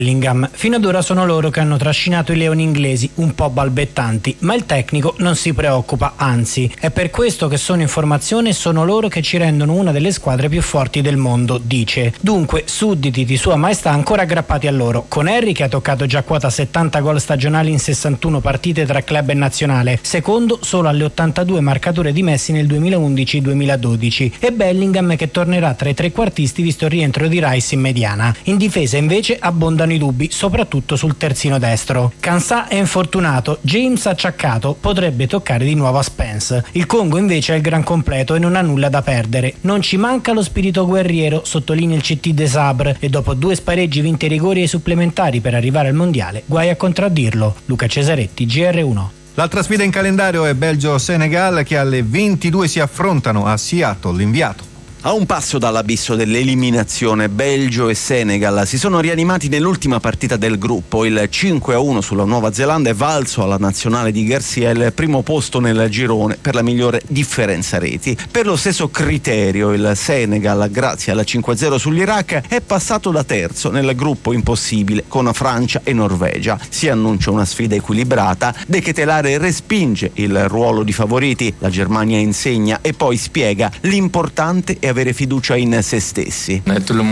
Bellingham. Fino ad ora sono loro che hanno trascinato i leoni inglesi, un po' balbettanti, ma il tecnico non si preoccupa, anzi, è per questo che sono in formazione e sono loro che ci rendono una delle squadre più forti del mondo, dice. Dunque, sudditi di Sua Maestà ancora aggrappati a loro, con Harry che ha toccato già quota 70 gol stagionali in 61 partite tra club e nazionale, secondo solo alle 82 marcature di Messi nel 2011-2012, e Bellingham che tornerà tra i trequartisti visto il rientro di Rice in mediana. In difesa invece abbondano i dubbi, soprattutto sul terzino destro. Kansà è infortunato, James acciaccato, potrebbe toccare di nuovo a Spence. Il Congo invece è il gran completo e non ha nulla da perdere. Non ci manca lo spirito guerriero, sottolinea il CT de Sabre, e dopo 2 spareggi vinti ai rigori e ai supplementari per arrivare al mondiale, guai a contraddirlo. Luca Cesaretti, GR1. L'altra sfida in calendario è Belgio-Senegal, che alle 22 si affrontano a Seattle, l'inviato. A un passo dall'abisso dell'eliminazione, Belgio e Senegal si sono rianimati nell'ultima partita del gruppo. Il 5-1 sulla Nuova Zelanda è valso alla nazionale di Garcia il primo posto nel girone per la migliore differenza reti. Per lo stesso criterio il Senegal, grazie alla 5-0 sull'Iraq, è passato da terzo nel gruppo impossibile con Francia e Norvegia. Si annuncia una sfida equilibrata. De Ketelaere respinge il ruolo di favoriti, la Germania insegna e poi spiega l'importante è avere fiducia in se stessi.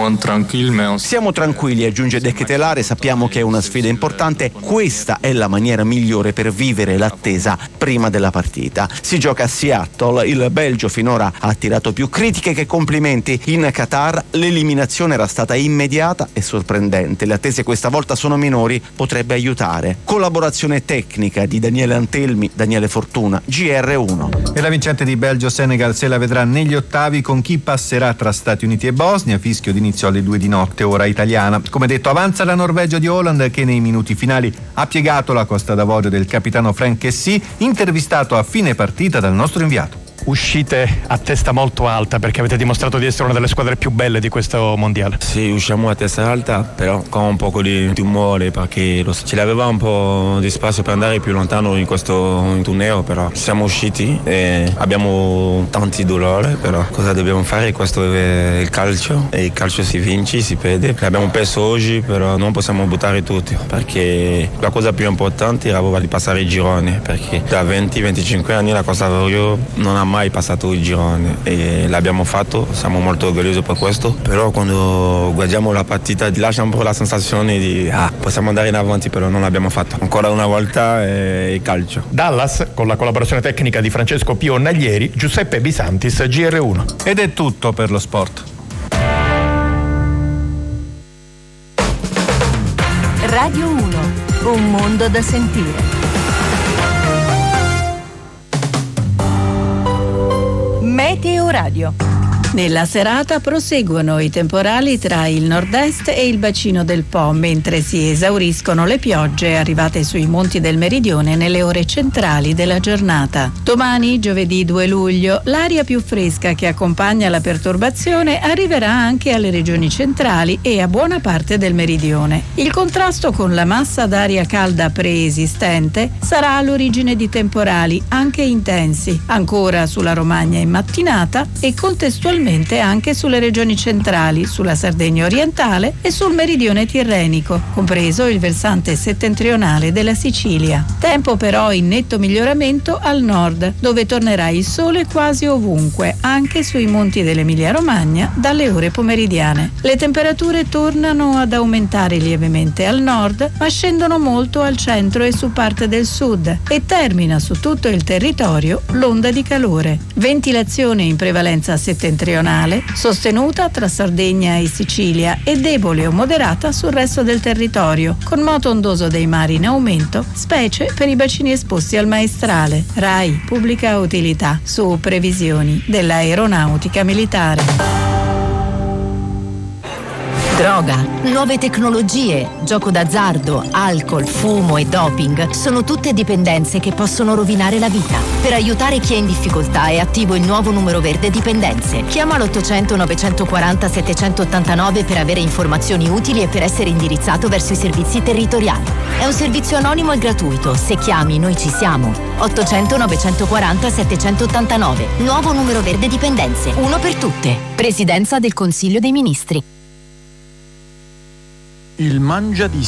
Siamo tranquilli, aggiunge De Ketelaere, sappiamo che è una sfida importante, questa è la maniera migliore per vivere l'attesa prima della partita. Si gioca a Seattle, il Belgio finora ha attirato più critiche che complimenti. In Qatar l'eliminazione era stata immediata e sorprendente, le attese questa volta sono minori, potrebbe aiutare. Collaborazione tecnica di Daniele Antelmi, Daniele Fortuna, GR1. E la vincente di Belgio-Senegal se la vedrà negli ottavi con chi passerà tra Stati Uniti e Bosnia, fischio d'inizio alle 2 di notte, ora italiana. Come detto, avanza la Norvegia di Haaland, che nei minuti finali ha piegato la Costa d'Avorio del capitano Frank Kessie, intervistato a fine partita dal nostro inviato. Uscite a testa molto alta perché avete dimostrato di essere una delle squadre più belle di questo mondiale. Sì, usciamo a testa alta, però con un po' di timore perché ce l'aveva un po' di spazio per andare più lontano in questo torneo, però siamo usciti e abbiamo tanti dolori, però cosa dobbiamo fare? Questo è il calcio e il calcio si vince, si perde. Abbiamo perso oggi, però non possiamo buttare tutto perché la cosa più importante era di passare il girone, perché da 20-25 anni la Costa d'Avorio non ha mai passato il girone e l'abbiamo fatto, siamo molto orgogliosi per questo, però quando guardiamo la partita lascia un po' la sensazione di possiamo andare in avanti, però non l'abbiamo fatto. Ancora una volta è il calcio. Dallas, con la collaborazione tecnica di Francesco Pio Naglieri, Giuseppe Bisantis, GR1. Ed è tutto per lo sport. Radio 1, un mondo da sentire. Meteo Radio. Nella serata proseguono i temporali tra il nord-est e il bacino del Po, mentre si esauriscono le piogge arrivate sui monti del meridione nelle ore centrali della giornata. Domani, giovedì 2 luglio, l'aria più fresca che accompagna la perturbazione arriverà anche alle regioni centrali e a buona parte del meridione. Il contrasto con la massa d'aria calda preesistente sarà all'origine di temporali anche intensi, ancora sulla Romagna in mattinata e contestualmente anche sulle regioni centrali, sulla Sardegna orientale e sul meridione tirrenico, compreso il versante settentrionale della Sicilia. Tempo però in netto miglioramento al nord, dove tornerà il sole quasi ovunque, anche sui monti dell'Emilia-Romagna dalle ore pomeridiane. Le temperature tornano ad aumentare lievemente al nord, ma scendono molto al centro e su parte del sud e termina su tutto il territorio l'onda di calore. Ventilazione in prevalenza settentrionale, sostenuta tra Sardegna e Sicilia e debole o moderata sul resto del territorio, con moto ondoso dei mari in aumento, specie per i bacini esposti al maestrale. RAI Pubblica Utilità, su previsioni dell'aeronautica militare. Droga, nuove tecnologie, gioco d'azzardo, alcol, fumo e doping sono tutte dipendenze che possono rovinare la vita. Per aiutare chi è in difficoltà è attivo il nuovo numero verde Dipendenze. Chiama l'800 940 789 per avere informazioni utili e per essere indirizzato verso i servizi territoriali. È un servizio anonimo e gratuito. Se chiami, noi ci siamo. 800 940 789. Nuovo numero verde Dipendenze. Uno per tutte. Presidenza del Consiglio dei Ministri. il mangia di